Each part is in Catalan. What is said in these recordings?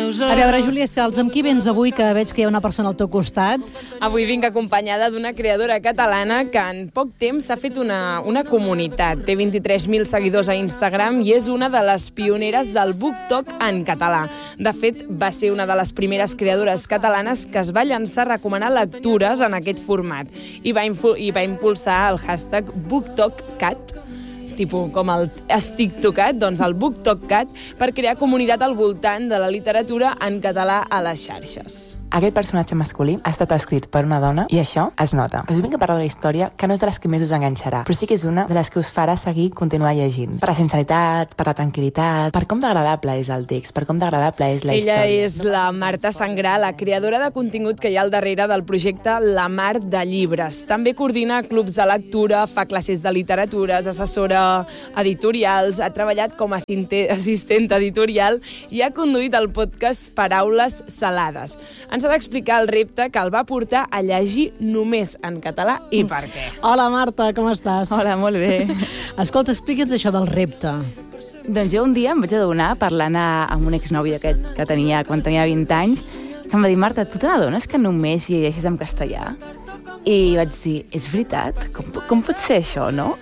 A veure, Júlia Cels, amb qui vens avui, que veig que hi ha una persona al teu costat? Avui vinc acompanyada d'una creadora catalana que en poc temps s'ha fet una comunitat. Té 23.000 seguidors a Instagram i és una de les pioneres del BookTok en català. De fet, va ser una de les primeres creadores catalanes que es va llançar a recomanar lectures en aquest format i va impulsar el hashtag BookTokCat, tipus com el estic tocat, doncs el BookTokCat, per crear comunitat al voltant de la literatura en català a les xarxes. Aquest personatge masculí ha estat escrit per una dona i això es nota. Us vinc a parlar de la història que no és de les que més us enganxarà, però sí que és una de les que us farà seguir continuar llegint. Per la sinceritat, per la tranquil·litat, per com d'agradable és el text, per com d'agradable és la història. Ella és la Marta Sangrà, la creadora de contingut que hi ha al darrere del projecte La Mar de Llibres. També coordina clubs de lectura, fa classes de literatura, és assessora editorials, ha treballat com a assistent editorial i ha conduït el podcast Paraules Salades. Ens ha d'explicar el repte que el va portar a llegir només en català i per què. Hola, Marta, com estàs? Hola, molt bé. Escolta, explica'ns això del repte. Doncs jo un dia em vaig adonar, parlant amb un exnòvio que tenia quan tenia 20 anys, que em va dir, Marta, tu te n'adones que només llegeixes en castellà? I vaig dir, és veritat? Com pot ser això, no?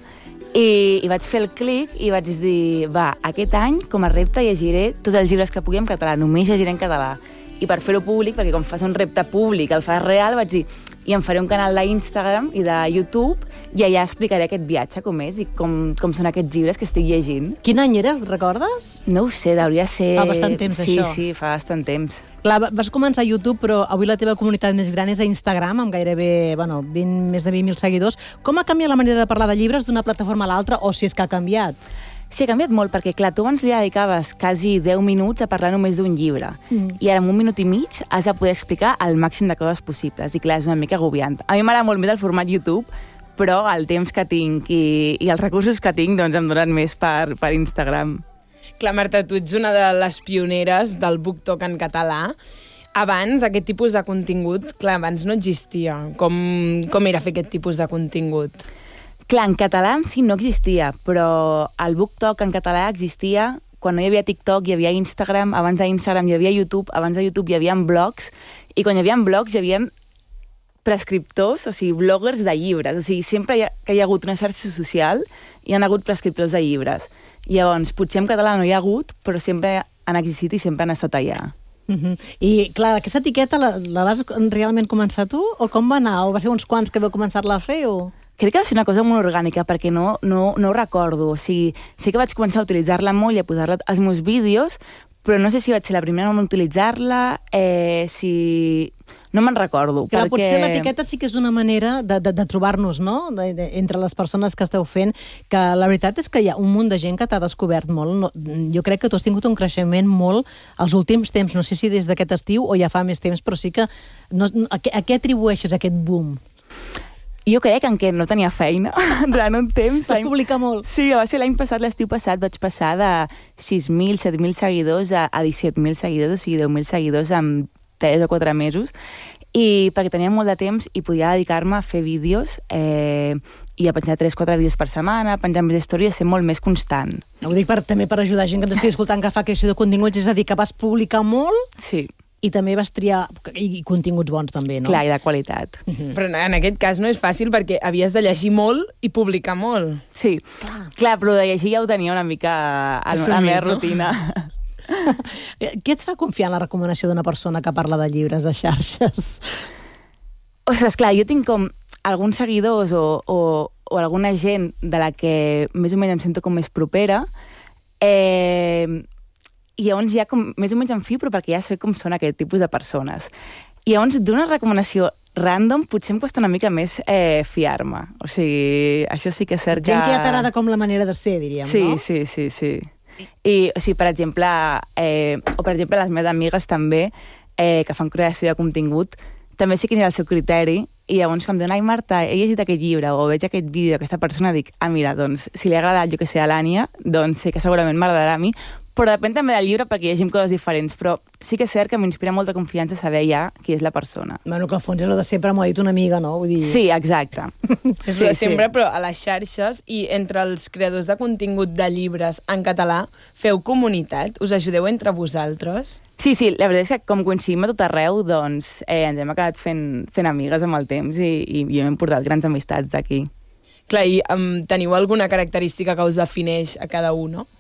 I vaig fer el clic i vaig dir, va, aquest any, com a repte, llegiré tots els llibres que pugui en català, només llegiré en català. I per fer-ho públic, perquè com fas un repte públic, el fas real, vaig dir, i em faré un canal d'Instagram i de YouTube i allà explicaré aquest viatge com és i com són aquests llibres que estic llegint. Quin any era, recordes? No ho sé, hauria ser... Fa bastant temps, sí, això. Sí, fa bastant temps. Clar, vas començar a YouTube, però avui la teva comunitat més gran és a Instagram, amb gairebé, més de 20.000 seguidors. Com ha canviat la manera de parlar de llibres d'una plataforma a l'altra, o si és que ha canviat? Sí, ha canviat molt, perquè, clar, tu abans li dedicaves quasi 10 minuts a parlar només d'un llibre. I ara, en 1 minut i mig, has de poder explicar el màxim de coses possibles. I, clar, és una mica agobiant. A mi m'agrada molt més el format YouTube, però el temps que tinc i els recursos que tinc doncs, em donen més per Instagram. Clar, Marta, tu ets una de les pioneres del BookTok en català. Abans, aquest tipus de contingut, clar, abans no existia. Com era fer aquest tipus de contingut? Clar, en català sí no existia, però el BookTok en català existia quan no hi havia TikTok, hi havia Instagram, abans d'Instagram hi havia YouTube, abans de YouTube hi havia blogs, i quan hi havia blogs hi havia prescriptors, o sigui, bloggers de llibres. O sigui, sempre que hi ha hagut una xarxa social hi ha hagut prescriptors de llibres. Llavors, potser en català no hi ha hagut, però sempre han existit i sempre han estat allà. I, clar, aquesta etiqueta la vas realment començar tu? O com va anar? O va ser uns quants que vau començar-la a fer? O... Crec que va ser una cosa molt orgànica, perquè no ho recordo. O sigui, sé que vaig començar a utilitzar-la molt i a posar-la als meus vídeos, però no sé si vaig ser la primera a utilitzar-la, si... No me'n recordo. Clar, potser l'etiqueta sí que és una manera de trobar-nos, no?, entre les persones que esteu fent, que la veritat és que hi ha un munt de gent que t'ha descobert molt. Jo crec que tu has tingut un creixement molt els últims temps, no sé si des d'aquest estiu o ja fa més temps, però sí que... A què atribueixes aquest boom? Jo crec que no tenia feina durant un temps. Vas publicar molt. Sí, va ser l'any passat, l'estiu passat, vaig passar de 6.000, 7.000 seguidors a 17.000 seguidors, o sigui, 10.000 seguidors en 3 o 4 mesos, i perquè tenia molt de temps i podia dedicar-me a fer vídeos i a penjar 3-4 vídeos per setmana, penjar més històries, ser molt més constant. Ho dic també per ajudar gent que t'estigui escoltant que fa creació de continguts, és a dir, que vas publicar molt... Sí. I també vas triar i continguts bons, també, no? Clar, i de qualitat. Però en aquest cas no és fàcil perquè havies de llegir molt i publicar molt. Sí, clar, però de llegir ja ho tenia una mica a la meva rutina. Què et fa confiar en la recomanació d'una persona que parla de llibres a xarxes? Ostres, clar, jo tinc com alguns seguidors o alguna gent de la que més o menys em sento com més propera, i llavors ja com, més o menys em fio, però perquè ja sé com són aquest tipus de persones. I llavors, d'una recomanació random, potser em costa una mica més fiar-me. O sigui, això sí que és cert que... Gent que ja t'agrada com la manera de ser, diríem, sí, no? Sí. I, o sigui, per exemple, les meves amigues també, que fan creació de contingut, també sé quin és el seu criteri, i llavors quan em diuen, ai Marta, he llegit aquest llibre, o veig aquest vídeo d'aquesta persona, dic, mira, doncs, si li ha agradat, jo que sé, a l'Ània, doncs sé que segurament m'agradarà a mi, Però depèn també del llibre perquè llegim coses diferents, però sí que és cert que m'inspira molta confiança saber ja qui és la persona. Bueno, que al fons és el de sempre, m'ho ha dit una amiga, no? Vull dir... Sí, exacte. És el de sempre, però a les xarxes i entre els creadors de contingut de llibres en català, feu comunitat? Us ajudeu entre vosaltres? Sí, la veritat és que com coincidim a tot arreu, doncs ens hem acabat fent amigues amb el temps i hem portat grans amistats d'aquí. Clar, i teniu alguna característica que us defineix a cada un, no?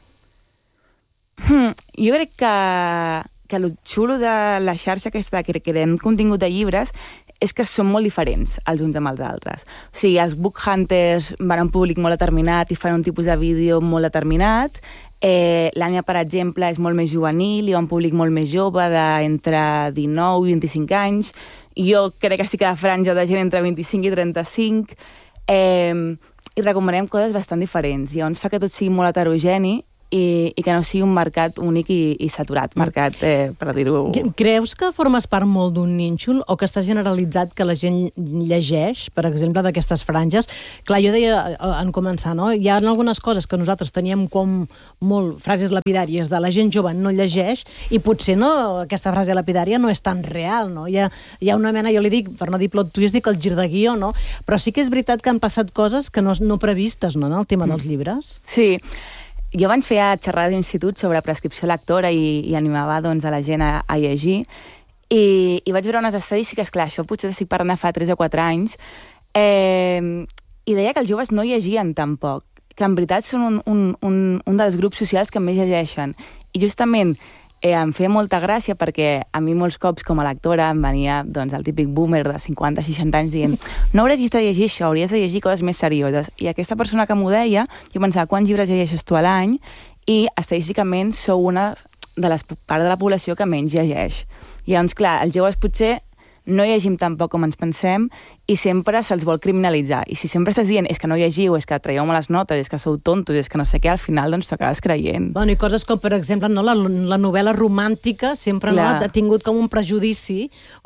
Jo crec que el xulo de la xarxa aquesta que creem contingut de llibres és que són molt diferents els uns amb els altres. O sigui, els book hunters van a un públic molt determinat i fan un tipus de vídeo molt determinat. L'Anya, per exemple, és molt més juvenil i va a un públic molt més jove, d'entre 19 i 25 anys. Jo crec que sí que la franja de gent entre 25 i 35. I recomanem coses bastant diferents. Llavors fa que tot sigui molt heterogeni i que no sigui un mercat únic i saturat, mercat, per dir-ho... Creus que formes part molt d'un nínxol o que està generalitzat que la gent llegeix, per exemple, d'aquestes franges? Clar, jo deia en començar, no? Hi ha algunes coses que nosaltres teníem com molt frases lapidàries de la gent jove no llegeix i potser no, aquesta frase lapidària no és tan real, no? Hi ha una mena, jo li dic, per no dir plot twist, dic el gir de guió, no? Però sí que és veritat que han passat coses que no previstes, no?, en el tema dels llibres. Sí. Jo abans feia xerrades d'institut sobre prescripció lectora i animava doncs, a la gent a llegir i vaig veure unes estadístiques, clar, això potser estic parlant de fa 3 o 4 anys, i deia que els joves no llegien tampoc, que en veritat són un dels grups socials que més llegeixen. I justament em feia molta gràcia perquè a mi molts cops com a lectora em venia doncs, el típic boomer de 50-60 anys dient no hauries de llegir això, hauries de llegir coses més serioses. I aquesta persona que m'ho deia, jo pensava, quants llibres llegeixes tu a l'any? I estadísticament sou una de les parts de la població que menys llegeix. I llavors, clar, els joves potser no llegim tan poc com ens pensem i sempre se'ls vol criminalitzar. I si sempre estàs dient és que no llegiu, és que traieu males notes, és que sou tontos, és que no sé què, al final doncs t'acabes creient. Bueno, i coses com, per exemple, no, la novel·la romàntica sempre no, ha tingut com un prejudici.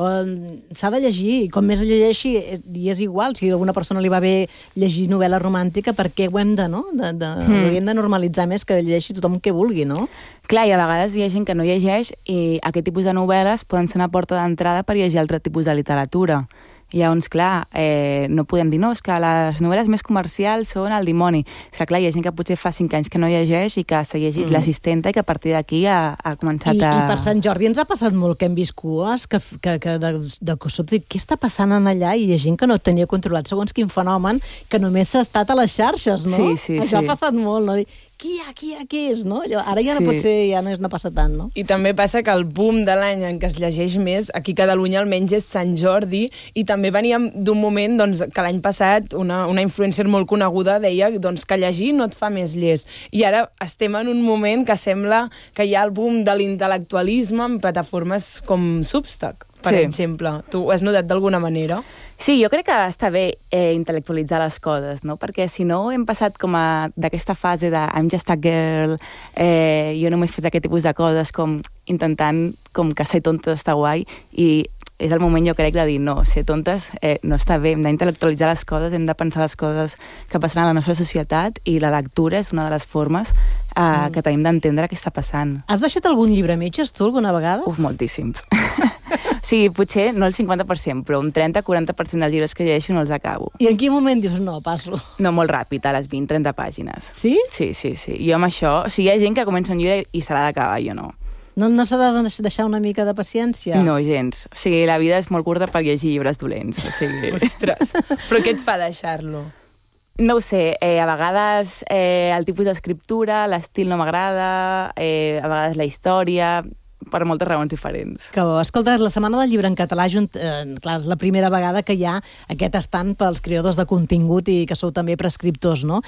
S'ha de llegir, i com més llegeixi, i és igual, si a alguna persona li va bé llegir novel·la romàntica, per què ho hem de, no? Hauríem de normalitzar més que llegeixi tothom que vulgui, no? Clar, i a vegades hi ha gent que no llegeix i aquest tipus de novel·les poden ser una porta d'entrada per llegir altre tipus de literatura. I llavors, clar, no podem dir, no, és que les novel·les més comercials són el dimoni. És que, clar, hi ha gent que potser fa 5 anys que no llegeix i que s'ha llegit l'assistenta i que a partir d'aquí ha començat I per Sant Jordi ens ha passat molt que hem vist cues que de sobte, què està passant en allà? I hi ha gent que no tenia controlat segons quin fenomen que només s'ha estat a les xarxes, no? Sí. Això ha passat molt, no? Qui és, no? Ara ja potser ja no passa tant, no? I també passa que el boom de l'any en què es llegeix més, aquí a Catalunya almenys és Sant Jordi, i també veníem d'un moment doncs, que l'any passat una influencer molt coneguda deia doncs, que llegir no et fa més llest. I ara estem en un moment que sembla que hi ha el boom de l'intel·lectualisme en plataformes com Substack, per exemple. Tu ho has notat d'alguna manera? Sí, jo crec que està bé intel·lectualitzar les coses, no? Perquè si no hem passat com d'aquesta fase de I'm just a girl, jo només faig aquest tipus de coses com intentant com que ser tonta està guai i és el moment, jo crec, de dir no, ser tontes no està bé, hem d'intel·lectualitzar les coses, hem de pensar les coses que passaran a la nostra societat i la lectura és una de les formes que tenim d'entendre què està passant. Has deixat algun llibre a mitges, tu, alguna vegada? Moltíssims. Sí, potser no el 50%, però un 30-40% dels llibres que llegeixo no els acabo. I en quin moment dius, no, passo? No, molt ràpid, a les 20-30 pàgines. Sí? Sí. Jo amb això... O sigui, hi ha gent que comença un llibre i se l'ha d'acabar, jo no. No s'ha de deixar una mica de paciència? No, gens. O sigui, la vida és molt curta per llegir llibres dolents. O sigui... Ostres, però què et fa deixar-lo? No ho sé, a vegades el tipus d'escriptura, l'estil no m'agrada, a vegades la història... per moltes raons diferents. Que bo. Escolta, la Setmana del Llibre en Català, clar, és la primera vegada que hi ha aquest estant pels creadors de contingut i que sou també prescriptors, no?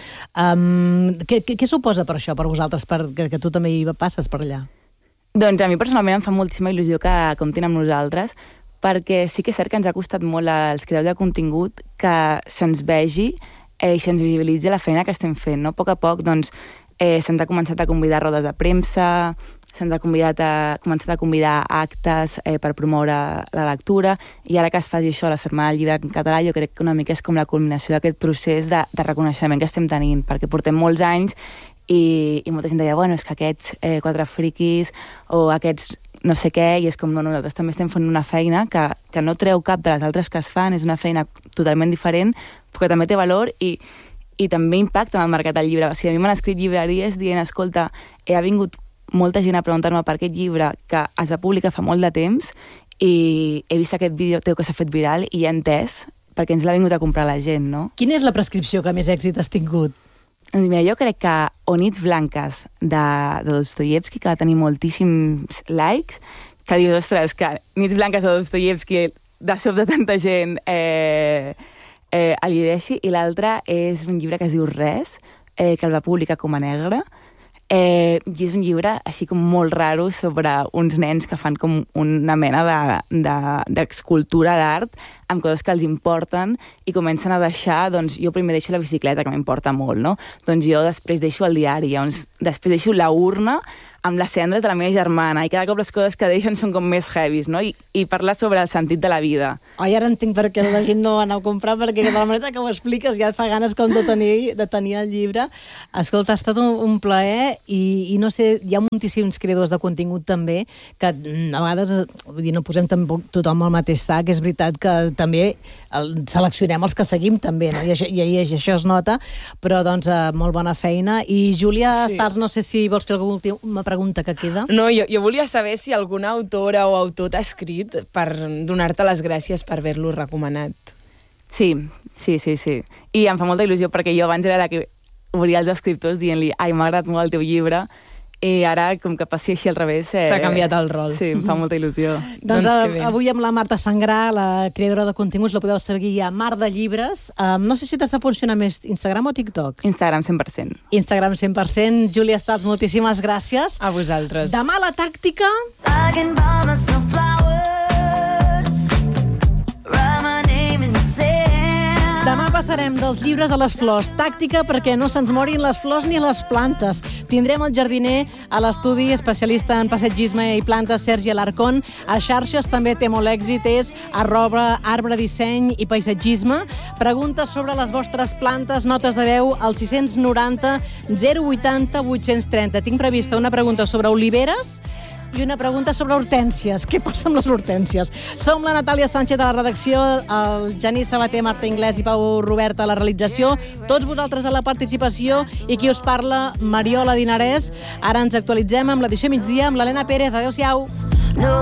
Què suposa per això, per vosaltres, que tu també hi passes per allà? Doncs a mi personalment em fa moltíssima il·lusió que comptin amb nosaltres, perquè sí que és cert que ens ha costat molt als creadors de contingut que se'ns vegi i se'ns visibilitzi la feina que estem fent, no? A poc, doncs, se'ns ha començat a convidar a rodes de premsa, se'ns ha començat a convidar a actes per promoure la lectura, i ara que es faci això a la Setmana del Llibre en Català, jo crec que una mica és com la culminació d'aquest procés de reconeixement que estem tenint, perquè portem molts anys i molta gent deia, bueno, és que aquests 4 friquis o aquests no sé què, i és com, no, nosaltres també estem fent una feina que no treu cap de les altres que es fan, és una feina totalment diferent, però que també té valor i també impacta en el mercat del llibre. O sigui, a mi m'han escrit llibreries dient, escolta, ha vingut molta gent a preguntar-me per aquest llibre que es va publicar fa molt de temps i he vist aquest vídeo teu que s'ha fet viral i he entès perquè ens l'ha vingut a comprar la gent, no? Quina és la prescripció que més èxit has tingut? Doncs mira, jo crec que O nits blanques de Dostoyevsky, que va tenir moltíssims likes, que dius, ostres, que Nits blanques de Dostoyevsky de sobte tanta gent el llegeixi, i l'altre és un llibre que es diu Res, que el va publicar Com a Negre, i és un llibre així com molt raro sobre uns nens que fan com una mena d'escultura d'art amb coses que els importen i comencen a deixar, doncs jo primer deixo la bicicleta, que m'importa molt, no? Doncs jo després deixo el diari, llavors després deixo la urna amb les cendres de la meva germana, i cada cop les coses que deixen són com més heavies, no? I parlar sobre el sentit de la vida. Ai, ara entenc per què la gent no va anar a comprar, perquè de la manera que ho expliques ja et fa ganes com de tenir el llibre. Escolta, ha estat un plaer i no sé, hi ha moltíssims creadors de contingut també, que a vegades no posem tampoc tothom al mateix sac, és veritat que també seleccionem els que seguim també, no? I això es nota, però doncs molt bona feina. I Júlia Stars, no sé si vols fer alguna última pregunta que queda. No, jo volia saber si alguna autora o autor t'ha escrit per donar-te les gràcies per haver-lo recomanat. Sí. I em fa molta il·lusió, perquè jo abans era la que obria els escriptors dient-li, ai, m'ha agradat molt el teu llibre, i ara, com que passi així al revés... S'ha canviat el rol. Sí, em fa molta il·lusió. Doncs avui amb la Marta Sangrà, la creadora de continguts, la podeu seguir a Mar de Llibres. No sé si t'està funcionant més Instagram o TikTok? Instagram 100%. Instagram 100%. Júlia Stals, moltíssimes gràcies. A vosaltres. Demà la tàctica... Demà passarem dels llibres a les flors. Tàctica perquè no se'ns morin les flors ni les plantes. Tindrem el jardiner a l'estudi, especialista en paisatgisme i plantes, Sergi Alarcón. A xarxes també té molt èxit, és @arbredisseny i paisatgisme. Preguntes sobre les vostres plantes, notes de veu al 690 080 830. Tinc prevista una pregunta sobre oliveres i una pregunta sobre hortències. Què passa amb les hortències? Som la Natàlia Sánchez de la redacció, el Genís Sabater, Marta Inglés i Pau Roberta a la realització, tots vosaltres a la participació, i qui us parla, Mariola Dinarès. Ara ens actualitzem amb l'edició migdia amb l'Helena Pérez. Adéu-siau.